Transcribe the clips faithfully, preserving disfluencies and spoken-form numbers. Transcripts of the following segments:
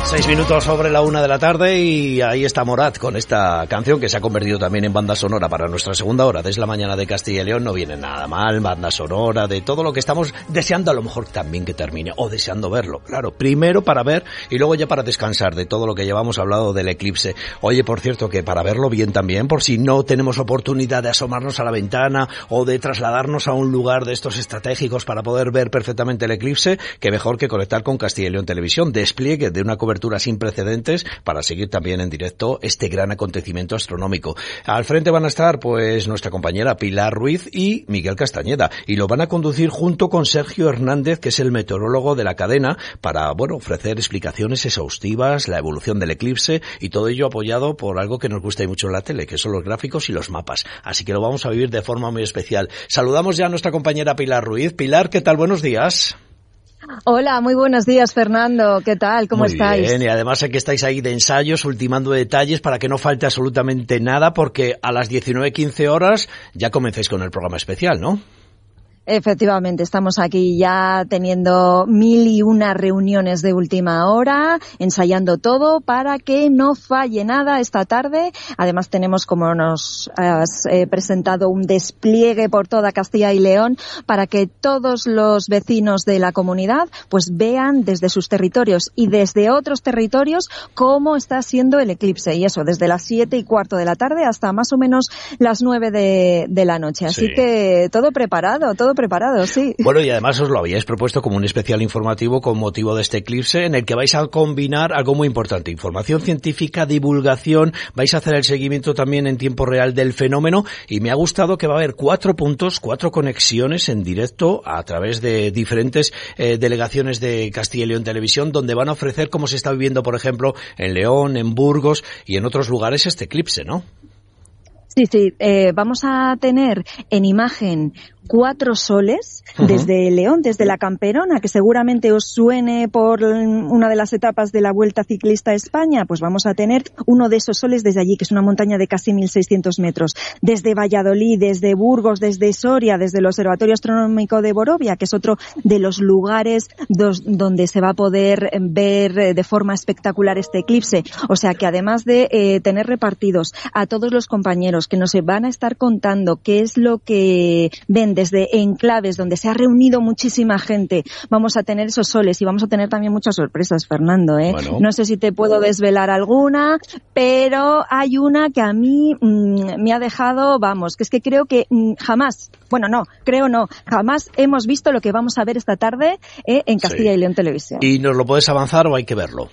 Seis minutos sobre la una de la tarde y ahí está Morat con esta canción que se ha convertido también en banda sonora para nuestra segunda hora. Desde la mañana de Castilla y León no viene nada mal, banda sonora de todo lo que estamos deseando a lo mejor también que termine o deseando verlo. Claro, primero para ver y luego ya para descansar de todo lo que llevamos hablado del eclipse. Oye, por cierto, que para verlo bien también, por si no tenemos oportunidad de asomarnos a la ventana o de trasladarnos a un lugar de estos estratégicos para poder ver perfectamente el eclipse, que mejor que conectar con Castilla y León Televisión. Despliegue de una cobertura sin precedentes para seguir también en directo este gran acontecimiento astronómico. Al frente van a estar pues nuestra compañera Pilar Ruiz y Miguel Castañeda y lo van a conducir junto con Sergio Hernández, que es el meteorólogo de la cadena, para bueno ofrecer explicaciones exhaustivas, la evolución del eclipse y todo ello apoyado por algo que nos gusta y mucho en la tele, que son los gráficos y los mapas. Así que lo vamos a vivir de forma muy especial. Saludamos ya a nuestra compañera Pilar Ruiz. Pilar, ¿qué tal? Buenos días. Hola, muy buenos días, Fernando. ¿Qué tal? ¿Cómo Muy estáis? Bien, y además sé que estáis ahí de ensayos, ultimando detalles para que no falte absolutamente nada, porque a las diecinueve quince horas ya comencéis con el programa especial, ¿no? Efectivamente, estamos aquí ya teniendo mil y una reuniones de última hora, ensayando todo para que no falle nada esta tarde. Además tenemos, como nos has eh, presentado, un despliegue por toda Castilla y León para que todos los vecinos de la comunidad pues vean desde sus territorios y desde otros territorios cómo está siendo el eclipse. Y eso, desde las siete y cuarto de la tarde hasta más o menos las nueve de, de la noche. Así sí. que todo preparado, todo preparado, sí. Bueno, y además os lo habíais propuesto como un especial informativo con motivo de este eclipse en el que vais a combinar algo muy importante, información científica, divulgación, vais a hacer el seguimiento también en tiempo real del fenómeno y me ha gustado que va a haber cuatro puntos, cuatro conexiones en directo a través de diferentes eh, delegaciones de Castilla y León Televisión donde van a ofrecer cómo se está viviendo, por ejemplo, en León, en Burgos y en otros lugares este eclipse, ¿no? Sí, sí, eh, vamos a tener en imagen cuatro soles desde uh-huh. León, desde la Camperona, que seguramente os suene por una de las etapas de la Vuelta Ciclista a España, pues vamos a tener uno de esos soles desde allí, que es una montaña de casi mil seiscientos metros. Desde Valladolid, desde Burgos, desde Soria, desde el Observatorio Astronómico de Borovia, que es otro de los lugares dos, donde se va a poder ver de forma espectacular este eclipse. O sea que además de eh, tener repartidos a todos los compañeros que nos van a estar contando qué es lo que ven desde enclaves donde se ha reunido muchísima gente, vamos a tener esos soles y vamos a tener también muchas sorpresas, Fernando, ¿eh? Bueno. No sé si te puedo desvelar alguna, pero hay una que a mí mmm, me ha dejado, vamos, que es que creo que mmm, jamás, bueno, no, creo no, jamás hemos visto lo que vamos a ver esta tarde eh, en Castilla sí. y León Televisión. ¿Y nos lo puedes avanzar o hay que verlo?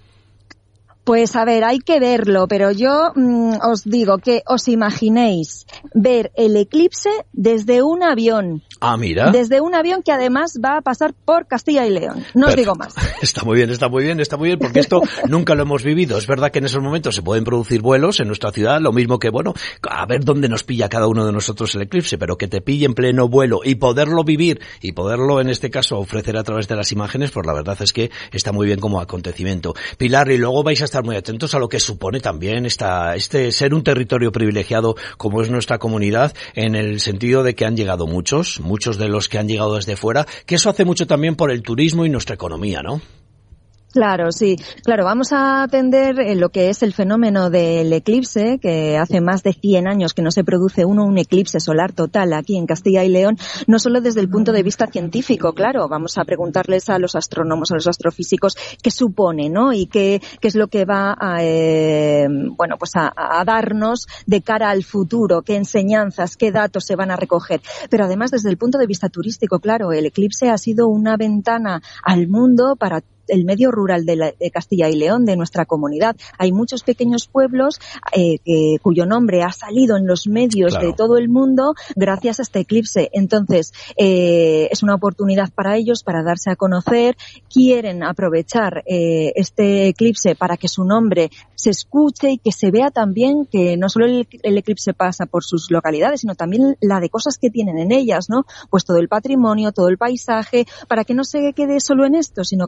Pues a ver, hay que verlo, pero yo mmm, os digo que os imaginéis ver el eclipse desde un avión. Ah, mira. Desde un avión que además va a pasar por Castilla y León. No Perfecto. Os digo más. Está muy bien, está muy bien, está muy bien, porque esto nunca lo hemos vivido. Es verdad que en esos momentos se pueden producir vuelos en nuestra ciudad, lo mismo que, bueno, a ver dónde nos pilla cada uno de nosotros el eclipse, pero que te pille en pleno vuelo y poderlo vivir y poderlo, en este caso, ofrecer a través de las imágenes, pues la verdad es que está muy bien como acontecimiento. Pilar, y luego vais a estar muy atentos a lo que supone también esta, este ser un territorio privilegiado como es nuestra comunidad, en el sentido de que han llegado muchos, muchos de los que han llegado desde fuera, que eso hace mucho también por el turismo y nuestra economía, ¿no? Claro, sí. Claro, vamos a atender en lo que es el fenómeno del eclipse, que hace más de cien años que no se produce uno, un eclipse solar total aquí en Castilla y León, no solo desde el punto de vista científico, claro, vamos a preguntarles a los astrónomos, a los astrofísicos, qué supone, ¿no? Y qué, qué es lo que va a, eh, bueno, pues a, a darnos de cara al futuro, qué enseñanzas, qué datos se van a recoger. Pero además, desde el punto de vista turístico, claro, el eclipse ha sido una ventana al mundo para el medio rural de, la, de Castilla y León, de nuestra comunidad. Hay muchos pequeños pueblos eh, que, cuyo nombre ha salido en los medios claro. de todo el mundo gracias a este eclipse. Entonces, eh, es una oportunidad para ellos para darse a conocer. Quieren aprovechar eh, este eclipse para que su nombre se escuche y que se vea también que no solo el, el eclipse pasa por sus localidades, sino también la de cosas que tienen en ellas, ¿no? Pues todo el patrimonio, todo el paisaje, para que no se quede solo en esto, sino que se pueda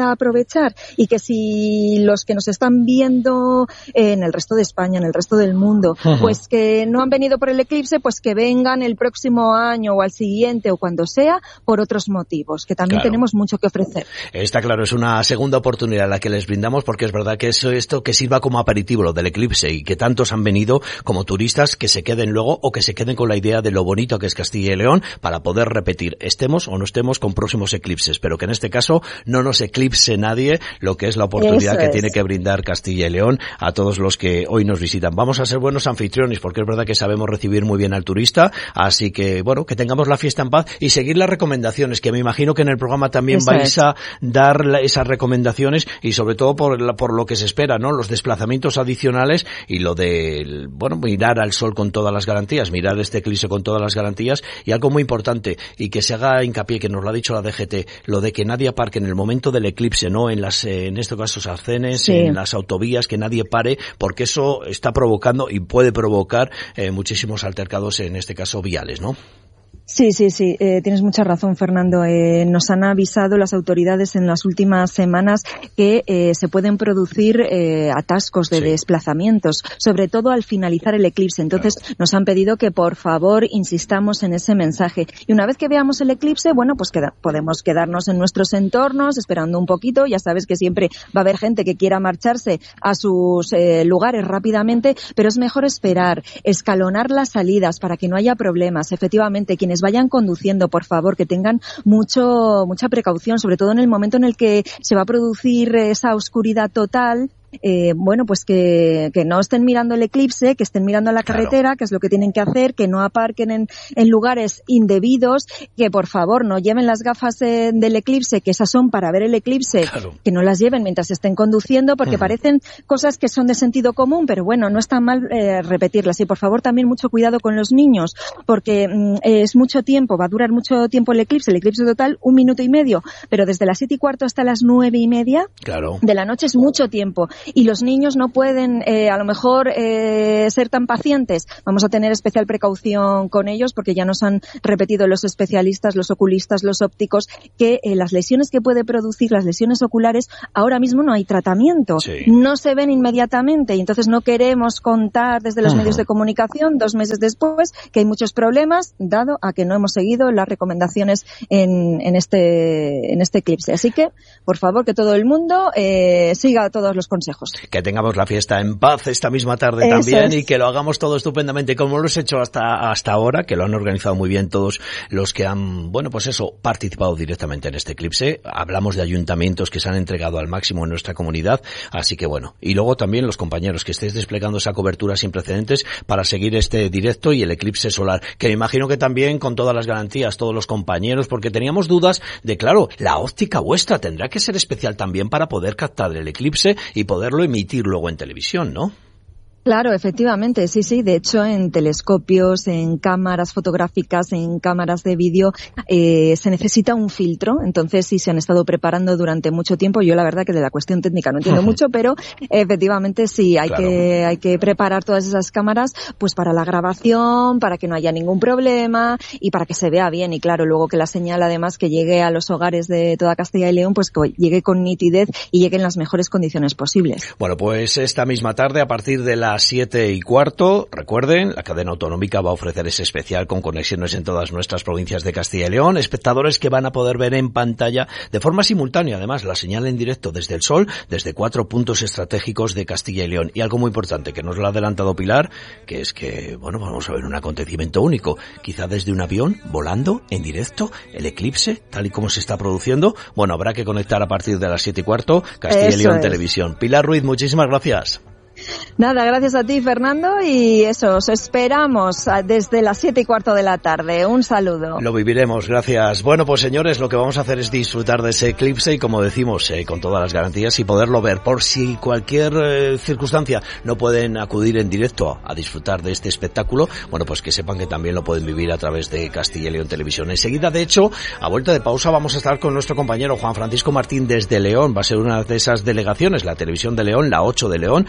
pueda aprovechar y que si los que nos están viendo en el resto de España, en el resto del mundo, uh-huh. pues que no han venido por el eclipse, pues que vengan el próximo año o al siguiente o cuando sea por otros motivos, que también claro. tenemos mucho que ofrecer. Está claro, es una segunda oportunidad la que les brindamos, porque es verdad que es esto que sirva como aperitivo lo del eclipse y que tantos han venido como turistas que se queden luego o que se queden con la idea de lo bonito que es Castilla y León para poder repetir, estemos o no estemos con próximos eclipses, pero que en este caso no nos eclipse nadie, lo que es la oportunidad Eso que es. tiene que brindar Castilla y León a todos los que hoy nos visitan. Vamos a ser buenos anfitriones, porque es verdad que sabemos recibir muy bien al turista, así que bueno, que tengamos la fiesta en paz y seguir las recomendaciones, que me imagino que en el programa también Eso vais es. a dar la, esas recomendaciones y sobre todo por, la, por lo que se espera, ¿no? Los desplazamientos adicionales y lo de, bueno, mirar al sol con todas las garantías, mirar este eclipse con todas las garantías, y algo muy importante y que se haga hincapié, que nos lo ha dicho la D G T, lo de que nadie aparque en el momento del eclipse, ¿no? En las, en este caso, arcenes, sí. en las autovías, que nadie pare, porque eso está provocando y puede provocar eh, muchísimos altercados, en este caso viales, ¿no? Sí, sí, sí, eh, tienes mucha razón, Fernando. Eh, nos han avisado las autoridades en las últimas semanas que eh, se pueden producir eh, atascos de sí. desplazamientos, sobre todo al finalizar el eclipse. Entonces, claro. nos han pedido que por favor insistamos en ese mensaje. Y una vez que veamos el eclipse, bueno, pues queda, podemos quedarnos en nuestros entornos esperando un poquito. Ya sabes que siempre va a haber gente que quiera marcharse a sus eh, lugares rápidamente, pero es mejor esperar, escalonar las salidas para que no haya problemas. Efectivamente, quienes vayan conduciendo, por favor, que tengan mucho mucha precaución, sobre todo en el momento en el que se va a producir esa oscuridad total. Eh, bueno, pues que, que no estén mirando el eclipse, que estén mirando la carretera, claro. que es lo que tienen que hacer, que no aparquen en, en lugares indebidos, que por favor no lleven las gafas eh, del eclipse, que esas son para ver el eclipse, claro. que no las lleven mientras estén conduciendo, porque uh-huh. parecen cosas que son de sentido común, pero bueno, no está mal eh, repetirlas. Y por favor también mucho cuidado con los niños, porque mm, es mucho tiempo, va a durar mucho tiempo el eclipse, el eclipse total un minuto y medio, pero desde las siete y cuarto hasta las nueve y media claro. de la noche es mucho tiempo. Y los niños no pueden, eh, a lo mejor, eh, ser tan pacientes. Vamos a tener especial precaución con ellos, porque ya nos han repetido los especialistas, los oculistas, los ópticos, que eh, las lesiones que puede producir, las lesiones oculares, ahora mismo no hay tratamiento. Sí. No se ven inmediatamente, y entonces no queremos contar desde los uh-huh. medios de comunicación, dos meses después, que hay muchos problemas, dado a que no hemos seguido las recomendaciones en, en este, en este eclipse. Así que, por favor, que todo el mundo eh, siga todos los consejos. Que tengamos la fiesta en paz esta misma tarde Eso también es. Y que lo hagamos todo estupendamente como lo hemos hecho hasta hasta ahora, que lo han organizado muy bien todos los que han, bueno, pues eso, participado directamente en este eclipse. Hablamos de ayuntamientos que se han entregado al máximo en nuestra comunidad, así que bueno. Y luego también los compañeros que estéis desplegando esa cobertura sin precedentes para seguir este directo y el eclipse solar, que me imagino que también con todas las garantías, todos los compañeros, porque teníamos dudas de, claro, la óptica vuestra tendrá que ser especial también para poder captar el eclipse y poderlo emitir luego en televisión, ¿no? Claro, efectivamente, sí, sí. De hecho, en telescopios, en cámaras fotográficas, en cámaras de vídeo, eh, se necesita un filtro. Entonces, sí, se han estado preparando durante mucho tiempo. Yo, la verdad, que de la cuestión técnica no entiendo mucho, pero efectivamente sí, hay claro. que hay que preparar todas esas cámaras, pues para la grabación, para que no haya ningún problema y para que se vea bien. Y claro, luego que la señal, además, que llegue a los hogares de toda Castilla y León, pues que llegue con nitidez y llegue en las mejores condiciones posibles. Bueno, pues esta misma tarde, a partir de la A las siete y cuarto, recuerden, la cadena autonómica va a ofrecer ese especial con conexiones en todas nuestras provincias de Castilla y León, espectadores que van a poder ver en pantalla de forma simultánea, además, la señal en directo desde el Sol, desde cuatro puntos estratégicos de Castilla y León. Y algo muy importante, que nos lo ha adelantado Pilar, que es que, bueno, vamos a ver un acontecimiento único, quizá desde un avión, volando, en directo, el eclipse, tal y como se está produciendo. Bueno, habrá que conectar a partir de las siete y cuarto, Castilla y León Televisión. Pilar Ruiz, muchísimas gracias. Nada, gracias a ti, Fernando, y eso, os esperamos desde las siete y cuarto de la tarde. Un saludo. Lo viviremos, gracias. Bueno, pues señores, lo que vamos a hacer es disfrutar de ese eclipse y, como decimos, eh, con todas las garantías y poderlo ver. Por si cualquier eh, circunstancia no pueden acudir en directo a, a disfrutar de este espectáculo, bueno, pues que sepan que también lo pueden vivir a través de Castilla y León Televisión. Enseguida, de hecho, a vuelta de pausa, vamos a estar con nuestro compañero Juan Francisco Martín desde León. Va a ser una de esas delegaciones, la televisión de León, la ocho de León, va a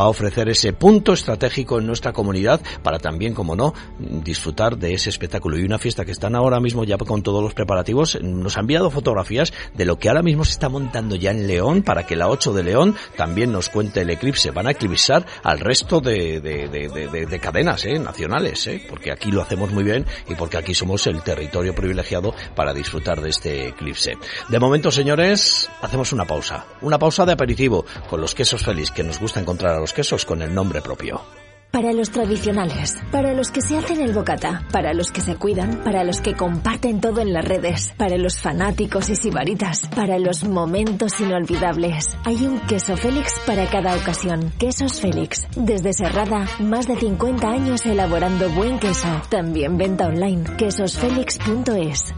ofrecer ese punto estratégico en nuestra comunidad para también, como no, disfrutar de ese espectáculo. Y una fiesta que están ahora mismo ya con todos los preparativos, nos ha enviado fotografías de lo que ahora mismo se está montando ya en León para que la ocho de León también nos cuente el eclipse. Van a eclipsar al resto de, de, de, de, de, de cadenas eh, nacionales, eh, porque aquí lo hacemos muy bien y porque aquí somos el territorio privilegiado para disfrutar de este eclipse. De momento, señores, hacemos una pausa. Una pausa de aperitivo con los quesos Félix, que nos gusta encontrar a los quesos con el nombre propio. Para los tradicionales, para los que se hacen el bocata, para los que se cuidan, para los que comparten todo en las redes, para los fanáticos y sibaritas, para los momentos inolvidables. Hay un queso Félix para cada ocasión. Quesos Félix. Desde Serrada, más de cincuenta años elaborando buen queso. También venta online. quesos félix punto es.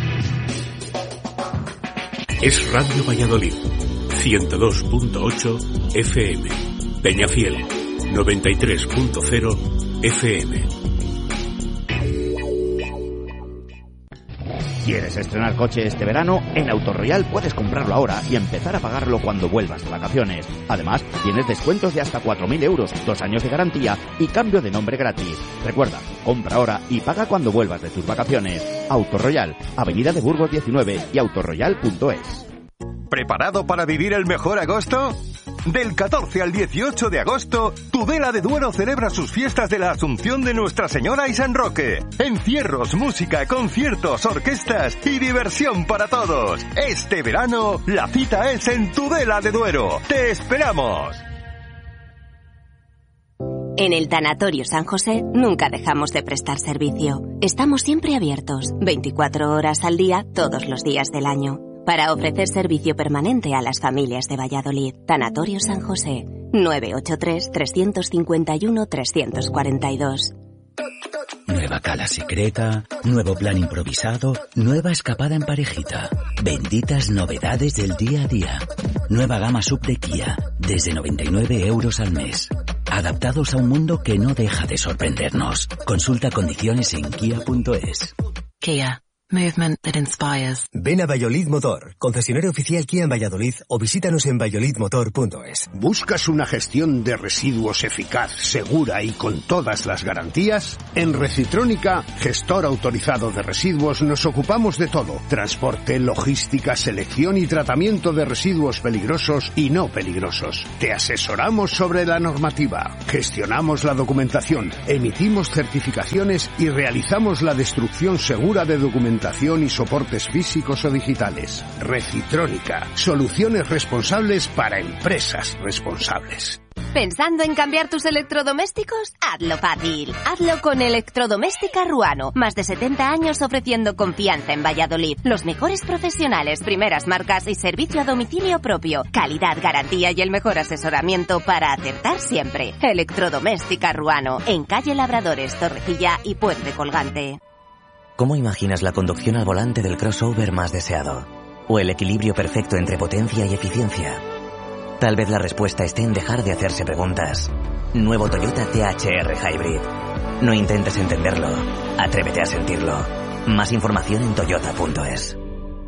Es Radio Valladolid, ciento dos punto ocho F M. Peñafiel, noventa y tres punto cero F M. ¿Quieres estrenar coche este verano? En Autoroyal puedes comprarlo ahora y empezar a pagarlo cuando vuelvas de vacaciones. Además, tienes descuentos de hasta cuatro mil euros, dos años de garantía y cambio de nombre gratis. Recuerda, compra ahora y paga cuando vuelvas de tus vacaciones. Autoroyal, Avenida de Burgos diecinueve y autoroyal punto es. ¿Preparado para vivir el mejor agosto? Del catorce al dieciocho de agosto, Tudela de Duero celebra sus fiestas de la Asunción de Nuestra Señora y San Roque. Encierros, música, conciertos, orquestas y diversión para todos. Este verano, la cita es en Tudela de Duero. ¡Te esperamos! En el Tanatorio San José nunca dejamos de prestar servicio. Estamos siempre abiertos, veinticuatro horas al día, todos los días del año, para ofrecer servicio permanente a las familias de Valladolid. Tanatorio San José, nueve ocho tres, tres cinco uno, tres cuatro dos. Nueva cala secreta, nuevo plan improvisado, nueva escapada en parejita. Benditas novedades del día a día. Nueva gama sub de Kia, desde noventa y nueve euros al mes. Adaptados a un mundo que no deja de sorprendernos. Consulta condiciones en kia punto es. Kia. Movement that inspires. Ven a Valladolid Motor, concesionario oficial Kia en Valladolid, o visítanos en valladolid motor punto es. ¿Buscas una gestión de residuos eficaz, segura y con todas las garantías? En Recitrónica, gestor autorizado de residuos, nos ocupamos de todo: transporte, logística, selección y tratamiento de residuos peligrosos y no peligrosos. Te asesoramos sobre la normativa, gestionamos la documentación, emitimos certificaciones y realizamos la destrucción segura de documentación y soportes físicos o digitales. Recitrónica, soluciones responsables para empresas responsables. ¿Pensando en cambiar tus electrodomésticos? Hazlo fácil. Hazlo con Electrodoméstica Ruano. Más de setenta años ofreciendo confianza en Valladolid. Los mejores profesionales, primeras marcas y servicio a domicilio propio. Calidad, garantía y el mejor asesoramiento para acertar siempre. Electrodoméstica Ruano. En calle Labradores, Torrecilla y Puente Colgante. ¿Cómo imaginas la conducción al volante del crossover más deseado? ¿O el equilibrio perfecto entre potencia y eficiencia? Tal vez la respuesta esté en dejar de hacerse preguntas. Nuevo Toyota T H R Hybrid. No intentes entenderlo, atrévete a sentirlo. Más información en toyota punto es.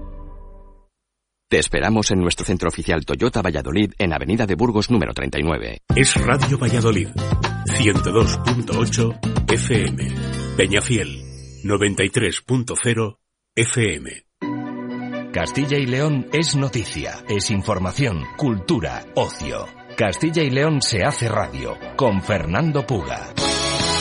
Te esperamos en nuestro centro oficial Toyota Valladolid en Avenida de Burgos número treinta y nueve. Es Radio Valladolid, ciento dos punto ocho F M. Peñafiel, noventa y tres punto cero F M. Castilla y León es noticia, es información, cultura, ocio. Castilla y León se hace radio, con Fernando Puga.